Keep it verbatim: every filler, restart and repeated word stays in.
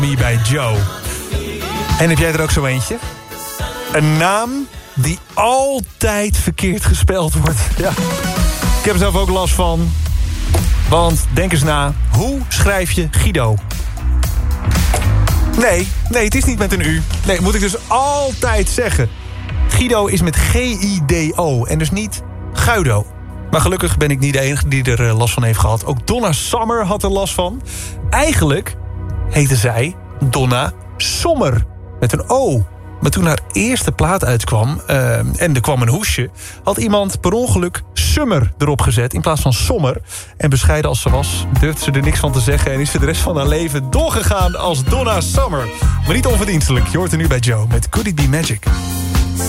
Me bij Joe. En heb jij er ook zo eentje? Een naam die altijd verkeerd gespeld wordt. Ja. Ik heb er zelf ook last van. Want denk eens na, hoe schrijf je Guido? Nee, nee, het is niet met een U. Nee, moet ik dus altijd zeggen. Guido is met G I D O en dus niet Guido. Maar gelukkig ben ik niet de enige die er last van heeft gehad. Ook Donna Summer had er last van. Eigenlijk heette zij Donna Sommer. Met een O. Maar toen haar eerste plaat uitkwam uh, en er kwam een hoesje... had iemand per ongeluk Summer erop gezet in plaats van Sommer. En bescheiden als ze was, durfde ze er niks van te zeggen... en is ze de rest van haar leven doorgegaan als Donna Summer. Maar niet onverdienstelijk. Je hoort er nu bij Joe met Could It Be Magic.